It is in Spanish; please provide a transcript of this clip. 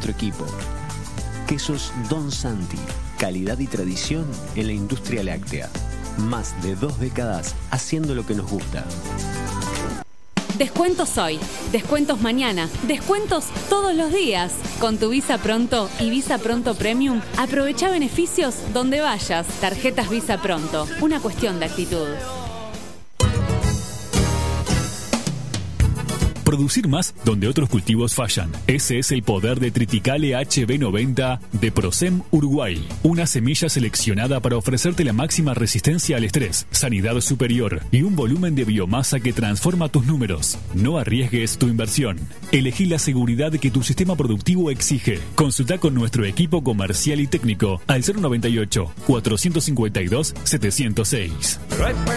nuestro equipo. Quesos Don Santi, calidad y tradición en la industria láctea. Más de 2 décadas haciendo lo que nos gusta. Descuentos hoy, descuentos mañana, descuentos todos los días. Con tu Visa Pronto y Visa Pronto Premium, aprovecha beneficios donde vayas. Tarjetas Visa Pronto, una cuestión de actitud. Producir más donde otros cultivos fallan. Ese es el poder de Triticale HB90 de Procem Uruguay. Una semilla seleccionada para ofrecerte la máxima resistencia al estrés, sanidad superior y un volumen de biomasa que transforma tus números. No arriesgues tu inversión. Elegí la seguridad que tu sistema productivo exige. Consulta con nuestro equipo comercial y técnico al 098 452 706.